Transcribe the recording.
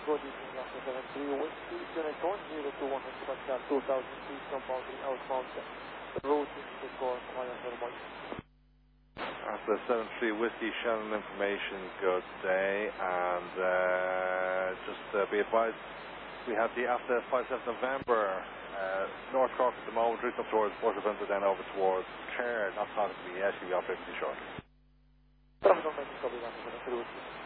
Good evening, Alpha 73 Whiskey, Unit 102 Pascal 2000 feet from boundary outbound. Route to score via Vermont. Alpha 73 Whiskey, Shannon information, good day, and just be advised, we have the after 57 November, North Cork at the moment, routing up towards Port of Winter, then over towards Clare, not talking to me, actually, we operating shortly. Traffic on 93 Whiskey.